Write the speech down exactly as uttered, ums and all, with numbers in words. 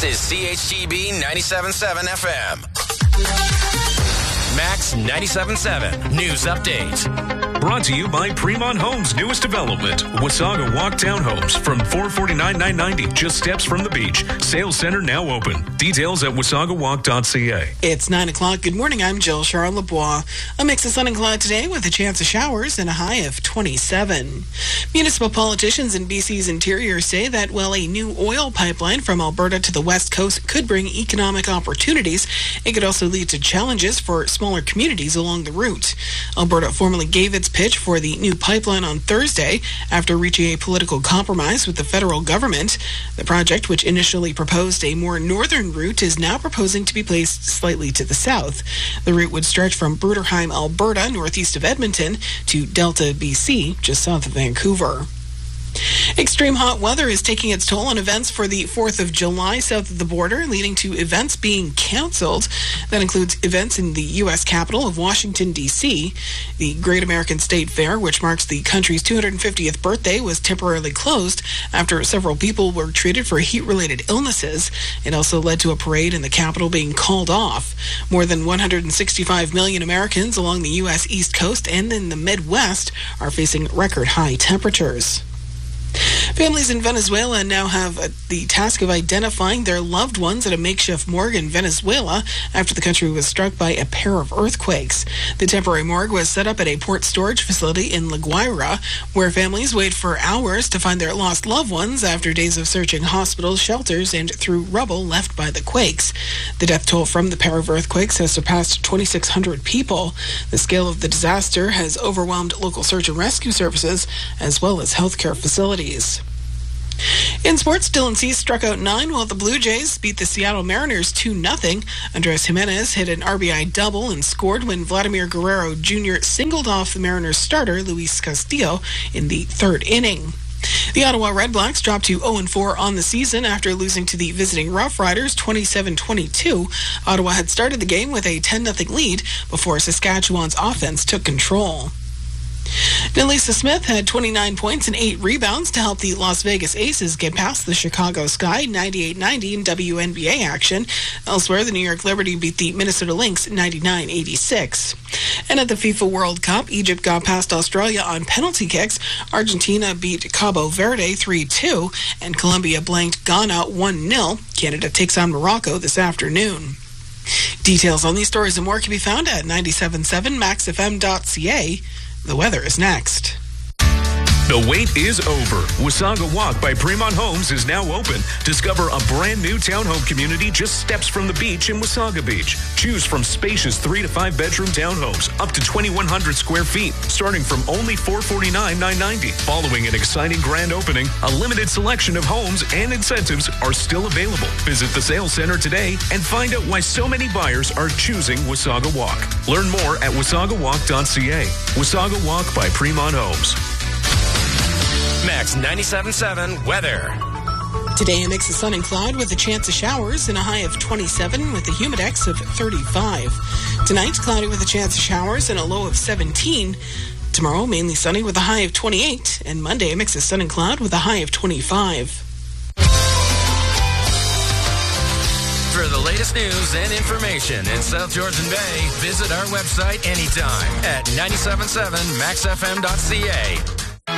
is C H G B ninety-seven point seven F M. Max ninety-seven point seven News Update. Brought to you by Premont Homes' newest development, Wasaga Walk Townhomes from four forty-nine nine ninety, just steps from the beach. Sales center now open. Details at wasaga walk dot c a. It's nine o'clock. Good morning. I'm Jill Charles Lebois. A mix of sun and cloud today with a chance of showers and a high of twenty-seven. Municipal politicians in B C's interior say that while a new oil pipeline from Alberta to the west coast could bring economic opportunities, it could also lead to challenges for smaller communities along the route. Alberta formally gave its pitch for the new pipeline on Thursday after reaching a political compromise with the federal government. The project, which initially proposed a more northern route, is now proposing to be placed slightly to the south. The route would stretch from Bruderheim, Alberta, northeast of Edmonton, to Delta, B C, just south of Vancouver. Extreme hot weather is taking its toll on events for the fourth of July south of the border, leading to events being canceled. That includes events in the U S capital of Washington, D C. The Great American State Fair, which marks the country's two hundred fiftieth birthday, was temporarily closed after several people were treated for heat-related illnesses. It also led to a parade in the capital being called off. More than one hundred sixty-five million Americans along the U S East Coast and in the Midwest are facing record-high temperatures. Families in Venezuela now have uh, the task of identifying their loved ones at a makeshift morgue in Venezuela after the country was struck by a pair of earthquakes. The temporary morgue was set up at a port storage facility in La Guaira, where families wait for hours to find their lost loved ones after days of searching hospitals, shelters, and through rubble left by the quakes. The death toll from the pair of earthquakes has surpassed twenty-six hundred people. The scale of the disaster has overwhelmed local search and rescue services as well as healthcare facilities. In sports, Dylan Cease struck out nine while the Blue Jays beat the Seattle Mariners two nothing. Andres Jimenez hit an R B I double and scored when Vladimir Guerrero Junior singled off the Mariners starter Luis Castillo in the third inning. The Ottawa Red Blacks dropped to oh and four on the season after losing to the visiting Rough Riders twenty-seven twenty-two. Ottawa had started the game with a ten nothing lead before Saskatchewan's offense took control. Nelisa Smith had twenty-nine points and eight rebounds to help the Las Vegas Aces get past the Chicago Sky ninety-eight ninety in W N B A action. Elsewhere, the New York Liberty beat the Minnesota Lynx ninety-nine eighty-six. And at the FIFA World Cup, Egypt got past Australia on penalty kicks. Argentina beat Cabo Verde three two, and Colombia blanked Ghana one nil. Canada takes on Morocco this afternoon. Details on these stories and more can be found at ninety-seven point seven max f m dot c a. The weather is next. The wait is over. Wasaga Walk by Premont Homes is now open. Discover a brand new townhome community just steps from the beach in Wasaga Beach. Choose from spacious three to five bedroom townhomes up to twenty-one hundred square feet, starting from only four forty-nine nine ninety. Following an exciting grand opening, a limited selection of homes and incentives are still available. Visit the sales center today and find out why so many buyers are choosing Wasaga Walk. Learn more at wasaga walk dot c a. Wasaga Walk by Premont Homes. Max ninety-seven point seven weather. Today, a mix of sun and cloud with a chance of showers and a high of twenty-seven with a humidex of thirty-five. Tonight, cloudy with a chance of showers and a low of seventeen. Tomorrow, mainly sunny with a high of twenty-eight. And Monday, a mix of sun and cloud with a high of twenty-five. For the latest news and information in South Georgian Bay, visit our website anytime at ninety-seven point seven max f m dot c a.